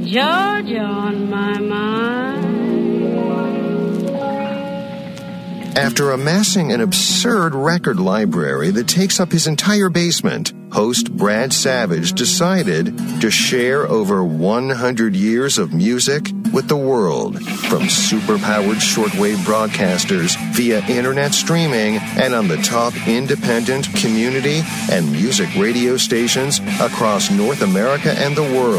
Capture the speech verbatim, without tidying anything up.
Georgia on my mind. After amassing an absurd record library that takes up his entire basement, host Brad Savage decided to share over one hundred years of music with the world, from superpowered shortwave broadcasters via internet streaming and on the top independent, community, and music radio stations across North America and the world.